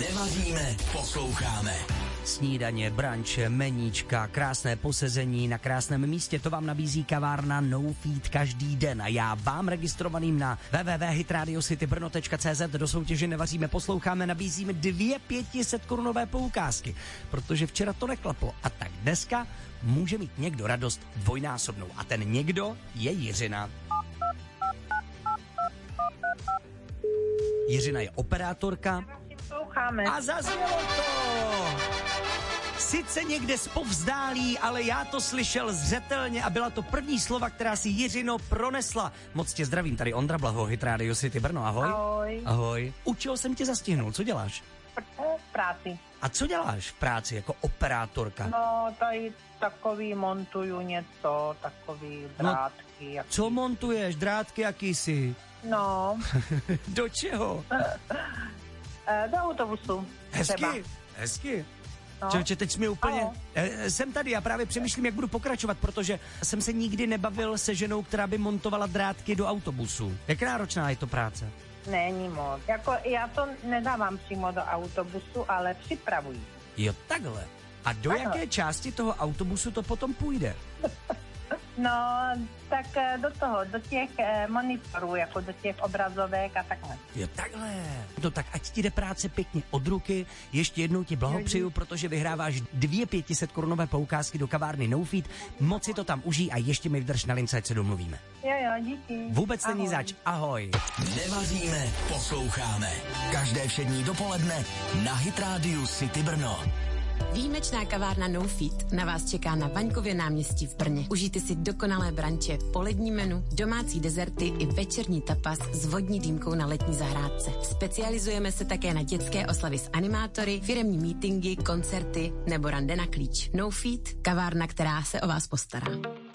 Nevaříme, posloucháme. Snídaně, branče, meníčka, krásné posezení na krásném místě, to vám nabízí kavárna No Feed každý den. A já vám registrovaným na www.hitradiocitybrno.cz do soutěže Nevaříme, posloucháme nabízíme 2 500korunové poukázky, protože včera to neklaplo. A tak dneska může mít někdo radost dvojnásobnou. A ten někdo je Jiřina. Jiřina je operátorka. A zaznělo to! Sice někde zpovzdálí, ale já to slyšel zřetelně a byla to první slova, která si Jiřino pronesla. Moc tě zdravím, tady Ondra Blaho, Hit Radio City Brno, ahoj. Ahoj. Ahoj. U čeho jsem tě zastihnul, co děláš? V práci. A co děláš v práci jako operátorka? No, tady takový montuju něco, takový drátky. No, co montuješ? Drátky jakýsi? No. Do čeho? Do autobusu. Hezky. No. Čověče, teď jsi mi úplně... Jsem tady a právě přemýšlím, jak budu pokračovat, protože jsem se nikdy nebavil se ženou, která by montovala drátky do autobusu. Jak náročná je to práce? Není moc. Jako já to nedávám přímo do autobusu, ale připravuji. Jo, takhle. A do jaké části toho autobusu to potom půjde? No, tak do těch monitorů, jako do těch obrazovek a takhle. Jo, takhle. No tak ať ti jde práce pěkně od ruky. Ještě jednou ti blahopřeju, protože vyhráváš 2 500korunové poukázky do kavárny No Feed. Moc si to tam užij a ještě mi vydrž na lince, ať se domluvíme. Jo, díky. Vůbec není zač. Ahoj. Nevaříme, posloucháme. Každé všední dopoledne na Hit Radio City Brno. Výjimečná kavárna No Feed na vás čeká na Vaňkově náměstí v Brně. Užijte si dokonalé branče, polední menu, domácí dezerty i večerní tapas s vodní dýmkou na letní zahrádce. Specializujeme se také na dětské oslavy s animátory, firemní meetingy, koncerty nebo rande na klíč. No Feed, kavárna, která se o vás postará.